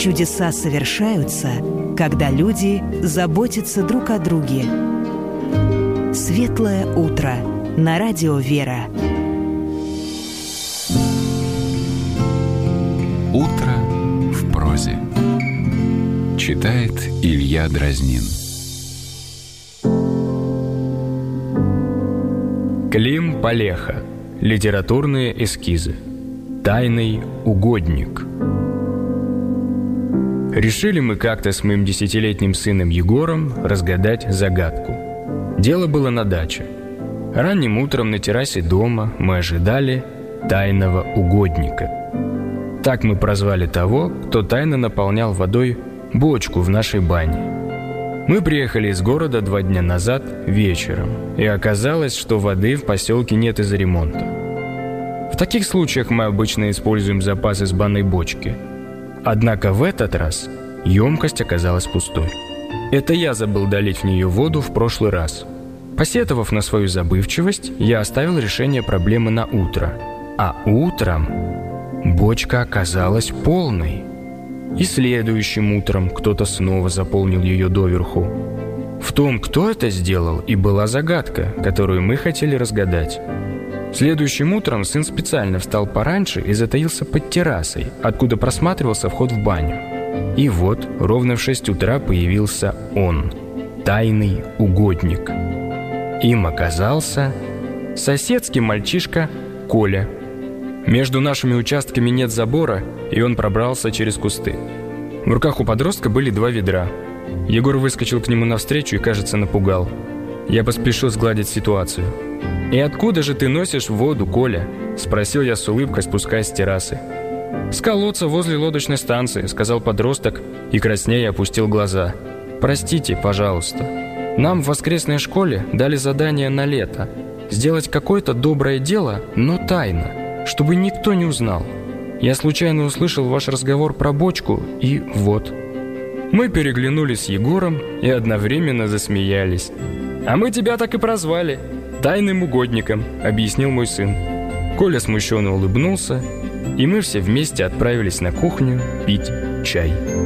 Чудеса совершаются, когда люди заботятся друг о друге. Светлое утро на радио «Вера». Утро в прозе. Читает Илья Дразнин. Клим Палеха. Литературные эскизы. Тайный угодник. Решили мы как-то с моим 10-летним сыном Егором разгадать загадку. Дело было на даче. Ранним утром на террасе дома мы ожидали тайного угодника. Так мы прозвали того, кто тайно наполнял водой бочку в нашей бане. Мы приехали из города 2 дня назад вечером, и оказалось, что воды в поселке нет из-за ремонта. В таких случаях мы обычно используем запас из банной бочки. Однако в этот раз емкость оказалась пустой. Это я забыл долить в нее воду в прошлый раз. Посетовав на свою забывчивость, я оставил решение проблемы на утро. А утром бочка оказалась полной. И следующим утром кто-то снова заполнил ее доверху. В том, кто это сделал, и была загадка, которую мы хотели разгадать. Следующим утром сын специально встал пораньше и затаился под террасой, откуда просматривался вход в баню. И вот, ровно в 6 утра появился он, тайный угодник. Им оказался соседский мальчишка Коля. Между нашими участками нет забора, и он пробрался через кусты. В руках у подростка были 2 ведра. Егор выскочил к нему навстречу и, кажется, напугал. Я поспешил сгладить ситуацию. «И откуда же ты носишь воду, Коля?» – спросил я с улыбкой, спускаясь с террасы. «С колодца возле лодочной станции», – сказал подросток и краснея опустил глаза. «Простите, пожалуйста. Нам в воскресной школе дали задание на лето – сделать какое-то доброе дело, но тайно, чтобы никто не узнал. Я случайно услышал ваш разговор про бочку, и вот». Мы переглянулись с Егором и одновременно засмеялись. «А мы тебя так и прозвали – тайным угодником», – объяснил мой сын. Коля смущенно улыбнулся, и мы все вместе отправились на кухню пить чай.